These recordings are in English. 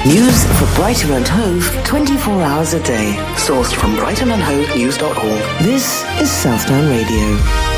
News for Brighton and Hove 24 hours a day. Sourced from brightonandhovenews.org. This is Southdown Radio.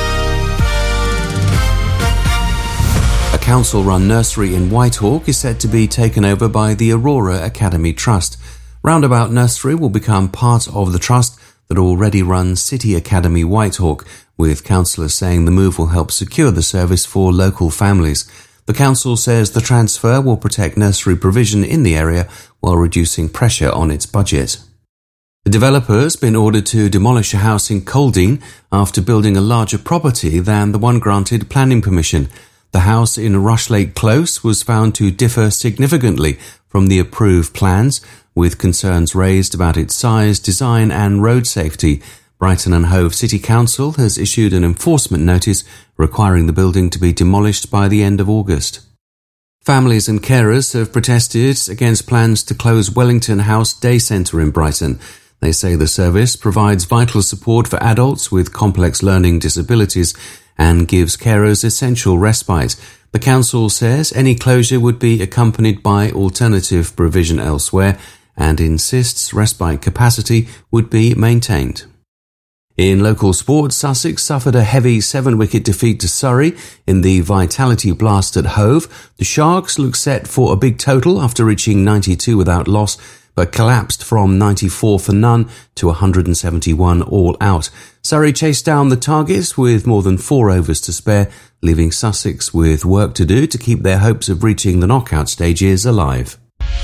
A council-run nursery in Whitehawk is said to be taken over by the Aurora Academy Trust. Roundabout Nursery will become part of the trust that already runs City Academy Whitehawk, with councillors saying the move will help secure the service for local families. The council says the transfer will protect nursery provision in the area while reducing pressure on its budget. The developer has been ordered to demolish a house in Coldine after building a larger property than the one granted planning permission. The house in Rushlake Close was found to differ significantly from the approved plans, with concerns raised about its size, design and road safety. Brighton and Hove City Council has issued an enforcement notice requiring the building to be demolished by the end of August. Families and carers have protested against plans to close Wellington House Day Centre in Brighton. They say the service provides vital support for adults with complex learning disabilities and gives carers essential respite. The council says any closure would be accompanied by alternative provision elsewhere and insists respite capacity would be maintained. In local sports, Sussex suffered a heavy 7-wicket defeat to Surrey in the Vitality Blast at Hove. The Sharks look set for a big total after reaching 92 without loss, but collapsed from 94 for none to 171 all out. Surrey chased down the targets with more than 4 overs to spare, leaving Sussex with work to do to keep their hopes of reaching the knockout stages alive.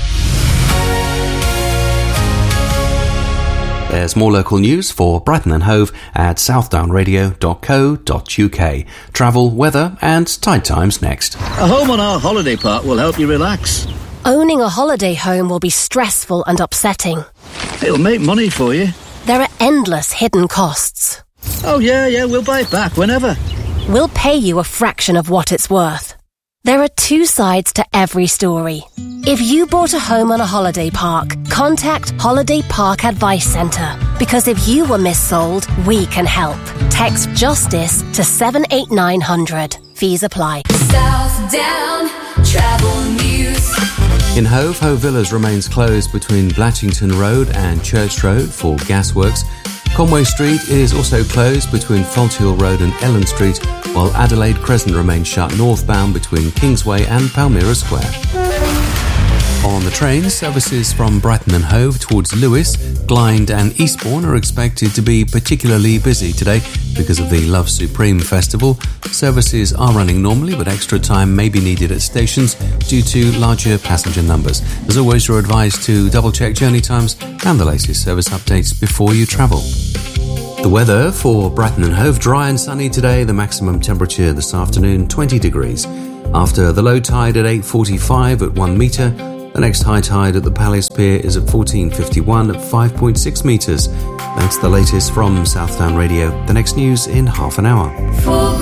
There's more local news for Brighton and Hove at southdownradio.co.uk. Travel, weather and tide times next. A home on our holiday park will help you relax. Owning a holiday home will be stressful and upsetting. It'll make money for you. There are endless hidden costs. Oh yeah, we'll buy it back whenever. We'll pay you a fraction of what it's worth. There are 2 sides to every story. If you bought a home on a holiday park, contact Holiday Park Advice Centre, because if you were missold, we can help. Text JUSTICE to 78900. Fees apply. Southdown Travel News. In Hove, Hove Villas remains closed between Blatchington Road and Church Road for gasworks. Conway Street is also closed between Folthill Road and Ellen Street, while Adelaide Crescent remains shut northbound between Kingsway and Palmyra Square. On the train, services from Brighton and Hove towards Lewes, Glynde and Eastbourne are expected to be particularly busy today because of the Love Supreme Festival. Services are running normally, but extra time may be needed at stations due to larger passenger numbers. As always, you're advised to double-check journey times and the latest service updates before you travel. The weather for Brighton and Hove: dry and sunny today. The maximum temperature this afternoon, 20 degrees. After the low tide at 8:45 at 1 metre, the next high tide at the Palace Pier is at 14:51 at 5.6 metres. That's the latest from Southdown Radio. The next news in half an hour.